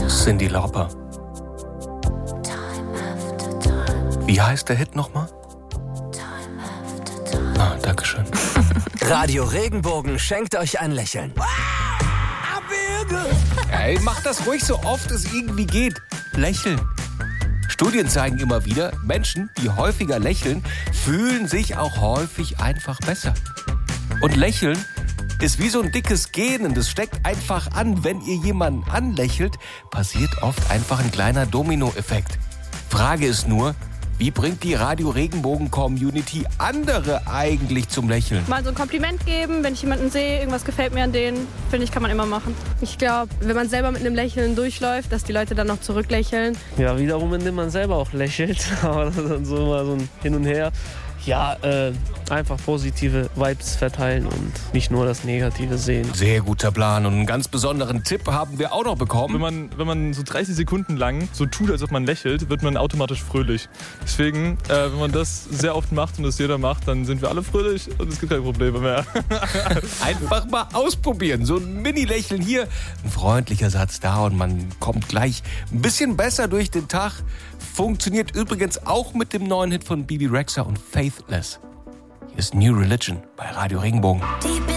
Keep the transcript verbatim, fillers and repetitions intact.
Cyndi Lauper. Wie heißt der Hit nochmal? Ah, dankeschön. Radio Regenbogen schenkt euch ein Lächeln. Ey, macht das ruhig so oft es irgendwie geht. Lächeln. Studien zeigen immer wieder, Menschen, die häufiger lächeln, fühlen sich auch häufig einfach besser. Und Lächeln ist wie so ein dickes Genen, das steckt einfach an. Wenn ihr jemanden anlächelt, passiert oft einfach ein kleiner Dominoeffekt. Frage ist nur, wie bringt die Radio-Regenbogen-Community andere eigentlich zum Lächeln? Mal so ein Kompliment geben, wenn ich jemanden sehe, irgendwas gefällt mir an denen, finde ich, kann man immer machen. Ich glaube, wenn man selber mit einem Lächeln durchläuft, dass die Leute dann noch zurücklächeln. Ja, wiederum, indem man selber auch lächelt, aber das ist dann so immer so ein Hin und Her. Ja, äh, einfach positive Vibes verteilen und nicht nur das Negative sehen. Sehr guter Plan und einen ganz besonderen Tipp haben wir auch noch bekommen. Wenn man, wenn man so dreißig Sekunden lang so tut, als ob man lächelt, wird man automatisch fröhlich. Deswegen, äh, wenn man das sehr oft macht und das jeder macht, dann sind wir alle fröhlich und es gibt keine Probleme mehr. Einfach mal ausprobieren. So ein Mini-Lächeln hier, ein freundlicher Satz da und man kommt gleich ein bisschen besser durch den Tag. Funktioniert übrigens auch mit dem neuen Hit von Bebe Rexha und Faithless. Hier ist New Religion bei Radio Regenbogen.